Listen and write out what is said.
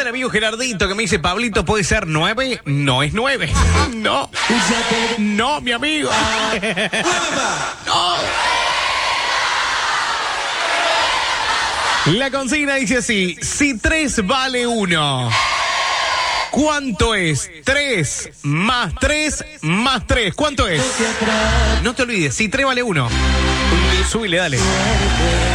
el amigo Gerardito que me dice, Pablito, ¿puede ser 9? No es 9. No. No, mi amigo. No. La consigna dice así, si 3 vale 1, ¿cuánto es 3 más 3 más 3? ¿Cuánto es? No te olvides, si 3 vale 1. Súbile, dale.